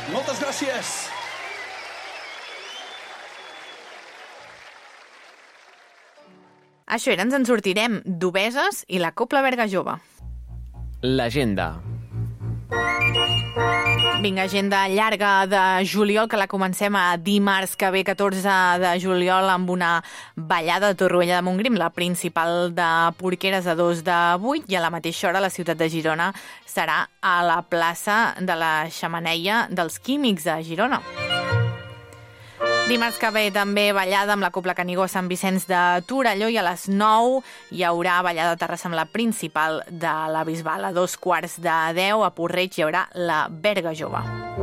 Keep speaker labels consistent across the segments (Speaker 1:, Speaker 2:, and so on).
Speaker 1: Moltes gràcies.
Speaker 2: Això era, ens en sortirem d'Obeses i la Cobla Berga Jove.
Speaker 3: L'agenda.
Speaker 2: Vinga, agenda llarga de juliol, que la comencem a dimarts que ve, 14 de juliol, amb una ballada de Torroella de Montgrí, la principal de Porqueres a 2 de 8, i a la mateixa hora la ciutat de Girona serà a la plaça de la Xemeneia dels Químics de Girona. Dimarts que ve també ballada amb la Cobla Canigó a Sant Vicenç de Torelló, i a les 9 hi haurà ballada a Terrassa amb la principal de la Bisbal. A 9:15 a Porreig hi haurà la Berga Jove.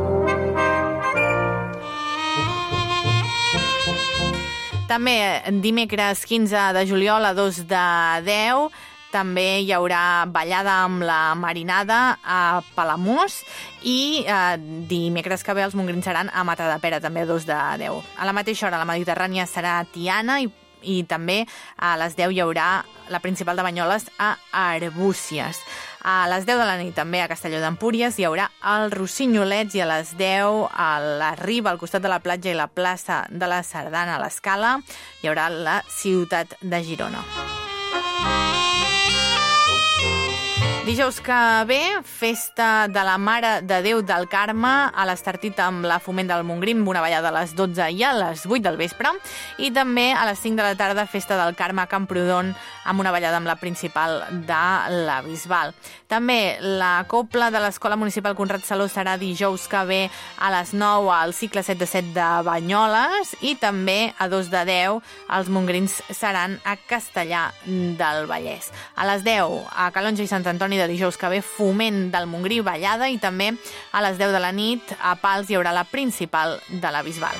Speaker 2: També dimecres 15 de juliol a 2:10 també hi haurà ballada amb la Marinada a Palamós, i dimecres que ve els mongrins seran a Matadepera, també a 2:10. A la mateixa hora la Mediterrània serà a Tiana, i també a les 10 hi haurà la principal de Banyoles a Arbúcies. A les 10 de la nit també a Castelló d'Empúries hi haurà els Rossinolets, i a les 10 a la Riba, al costat de la platja i la plaça de la Sardana a l'Escala, hi haurà la ciutat de Girona. Dijous que ve, festa de la Mare de Déu del Carme a l'Estartit amb la Foment del Montgrí, amb una ballada a les 12 i a les 8 del vespre, i també a les 5 de la tarda festa del Carme a Camprodon amb una ballada amb la principal de la Bisbal. També la Cobla de l'Escola Municipal Conrad Saló serà dijous que ve a les 9 al cicle 7 de 7 de Banyoles, i també a 2:10 els mongrins seran a Castellar del Vallès. A les 10 a Calonge i Sant Antoni de dijous que ve Foment del Montgrí ballada, i també a les 10 de la nit a Pals hi haurà la principal de la Bisbal.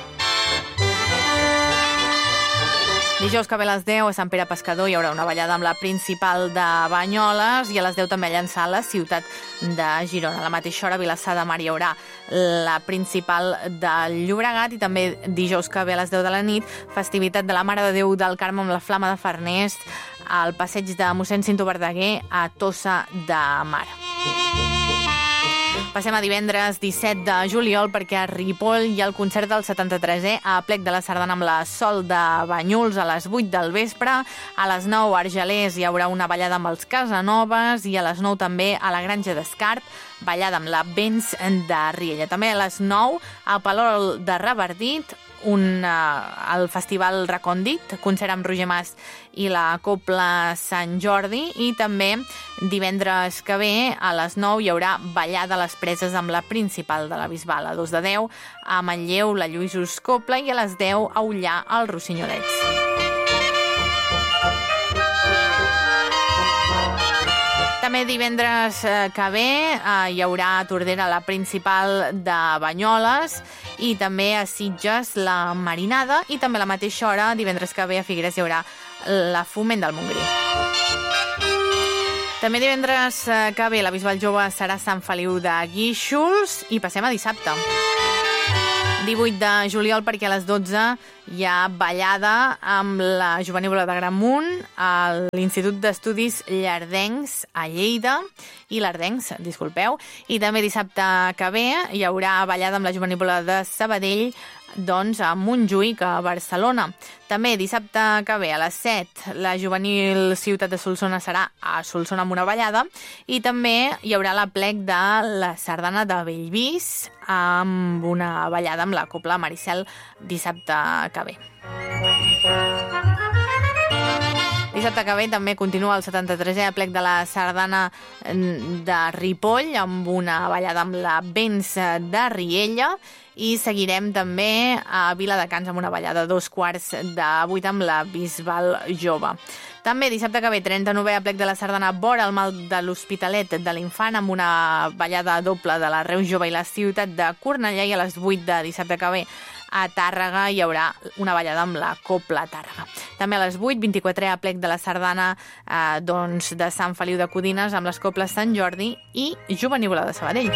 Speaker 2: Dijous que ve a les 10 a Sant Pere Pescador hi haurà una ballada amb la principal de Banyoles, i a les 10 també a Llançà, a la ciutat de Girona. A la mateixa hora a Vilassar de Mar hi haurà la principal del Llobregat, i també dijous que ve a les 10 de la nit festivitat de la Mare de Déu del Carme amb la Flama de Farners al passeig de mossèn Cinto Verdaguer a Tossa de Mar. Passem a divendres 17 de juliol, perquè a Ripoll hi ha el concert del 73è a Plec de la Sardana amb la Sol de Banyuls a les 8 del vespre. A les 9 a Argelers hi haurà una ballada amb els Casanovas, i a les 9 també a la Granja d'Escarp, ballada amb la Vents de Riella. També a les 9 a Palol de Revardit, el Festival Recòndit, concert amb Roger Mas i la Cobla Sant Jordi, i també divendres que ve a les 9 hi haurà ballada a les Preses amb la principal de la Bisbal. A 2:10 a Manlleu la Lluïsos Cobla, i a les 10 a Ullà els Rossinolets. També divendres que ve hi haurà a Tordera la principal de Banyoles, i també a Sitges la Marinada, i també a la mateixa hora divendres que ve a Figueres hi haurà la Foment del Montgrí. També divendres que ve la Bisbal Jove serà Sant Feliu de Guíxols, i passem a dissabte 18 de juliol, perquè a les 12 hi ha ballada amb la Jovenívola de Gramunt a l'Institut d'Estudis Llardencs a Lleida, i l'Ardencs, disculpeu, i també dissabte que ve hi haurà ballada amb la Jovenívola de Sabadell, doncs a Montjuïc, a Barcelona. També dissabte que ve a les 7 la Juvenil Ciutat de Solsona serà a Solsona amb una ballada, i també hi haurà la Plec de la Sardana de Bellvís amb una ballada amb la Cobla Maricel dissabte que ve. Dissabte que ve també continua el 73è Plec de la Sardana de Ripoll amb una ballada amb la Vents de Riella, i seguirem també a Viladecans amb una ballada a 7:15 amb la Bisbal Jove. També dissabte que ve 39è Plec de la Sardana vora el Mal de l'Hospitalet de l'Infant amb una ballada doble de la Reus Jove i la ciutat de Cornellà, i a les 8 de dissabte que ve a Tàrrega hi haurà una ballada amb la Cobla Tàrrega. També a les 8, 24è Plec de la Sardana de Sant Feliu de Codines amb les Cobles Sant Jordi i Jovenívola de Sabadell.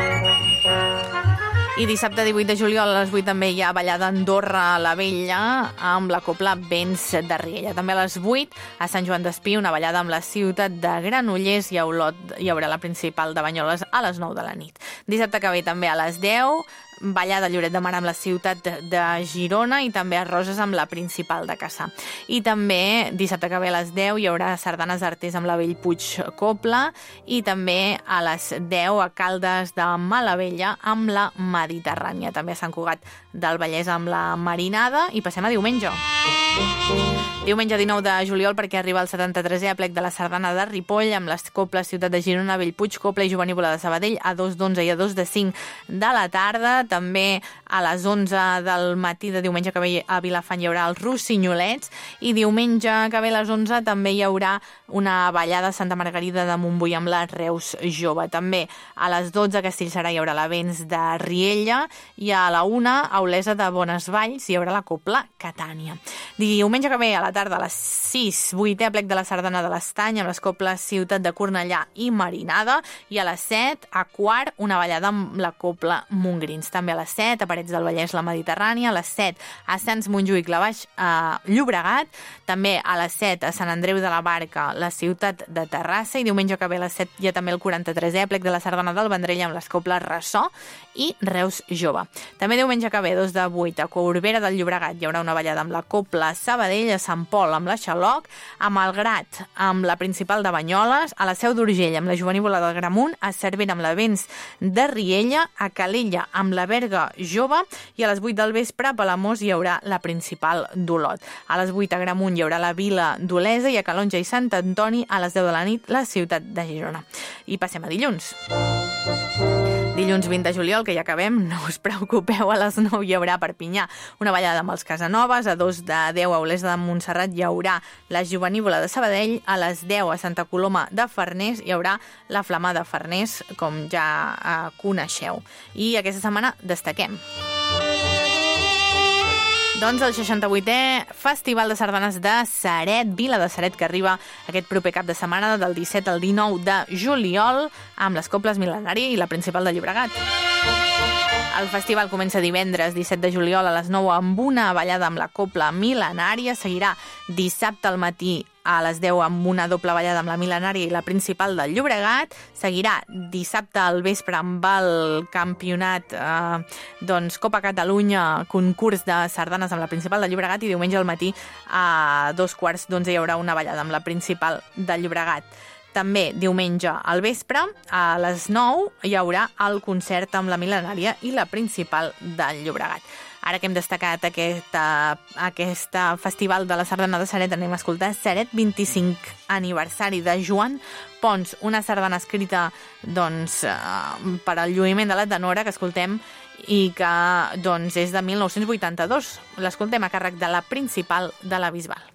Speaker 2: I dissabte 18 de juliol a les 8 també hi ha ballada a Andorra la Vella amb la Cobla Vents de Riella. També a les 8 a Sant Joan d'Espí una ballada amb la ciutat de Granollers, i a Olot hi haurà la principal de Banyoles a les 9 de la nit. Dissabte que ve també a les 10 ballada Lloret de Mar amb la ciutat de Girona i també a Roses amb la Principal de Cassà. I també dissabte que ve a les 10 hi haurà sardanes d'Artés amb la Bellpuig Copla i també a les 10 a Caldes de Malavella amb la Mediterrània. També a Sant Cugat del Vallès amb la Marinada i passem a diumenge. Diumenge 19 de juliol perquè arriba el 73è aplec de la Sardana de Ripoll amb les coples Ciutat de Girona, Bellpuig, Copla i Jovenívola de Sabadell a 2 d'11 i a 2 de 5 de la tarda. També a les 11 del matí de diumenge que ve a Vilafant hi haurà els Rossinyolets i diumenge que ve a les 11 també hi haurà una ballada a Santa Margarida de Montbui amb la Reus Jove. També a les 12 a Castellserà hi haurà l'Avents de Riella i a la 1 a Olesa de Bonesvalls hi haurà la Copla Catània. Diumenge que ve a la tarda a les 6, 8è aplec de la Sardana de l'Estany amb les coples Ciutat de Cornellà i Marinada i a les 7 a quart una ballada amb la Copla Montgrins. També a les 7 a Parets del Vallès la Mediterrània, a les 7 a Sants Montjuïc la Baix Llobregat, també a les 7 a Sant Andreu de la Barca la Ciutat de Terrassa i diumenge que ve a les 7 hi ha també el 43è aplec de la Sardana del Vendrell amb les coples Ressò i Reus Jove. També diumenge que ve 2 de 8 a Corbera del Llobregat hi haurà una ballada amb la Copla Sabadell, a Sant Pol amb la Xaloc, a Malgrat amb la Principal de Banyoles, a la Seu d'Urgell amb la Jovenívola del Gramunt, a Cervera amb l'Avents de Riella, a Calella amb la Berga Jove i a les 8 del vespre a Palamós hi haurà la Principal d'Olot. A les 8 a Gramunt hi haurà la Vila d'Olesa i a Calonja i Sant Antoni a les 10 de la nit la Ciutat de Girona. I passem a dilluns. Dilluns 20 de juliol, que ja acabem, no us preocupeu, a les 9 hi haurà a Perpinyà una ballada amb els Casanovas, a 2 de 10 a Olesa de Montserrat hi haurà la Jovenívola de Sabadell, a les 10 a Santa Coloma de Farners hi haurà la Flama de Farners, com ja coneixeu. I aquesta setmana destaquem doncs el 68è Festival de Sardanes de Ceret, Vila de Ceret, que arriba aquest proper cap de setmana del 17 al 19 de juliol amb les coples Mil·lenària i la Principal de Llobregat. El festival comença divendres 17 de juliol a les 9 amb una ballada amb la Copla Mil·lenària. Seguirà dissabte al matí a les 10 amb una doble ballada amb la Mil·lenària i la Principal del Llobregat. Seguirà dissabte al vespre amb el campionat Copa Catalunya, concurs de sardanes amb la Principal del Llobregat, i diumenge al matí a 2:15 hi haurà una ballada amb la Principal del Llobregat. També diumenge al vespre, a les 9, hi haurà el concert amb la Mil·lenària i la Principal del Llobregat. Ara que hem destacat aquest festival de la Sardana de Ceret, anem a escoltar Ceret 25 aniversari de Joan Pons, una sardana escrita per al lluïment de la tenora que escoltem i que és de 1982. L'escoltem a càrrec de la Principal de la Bisbal.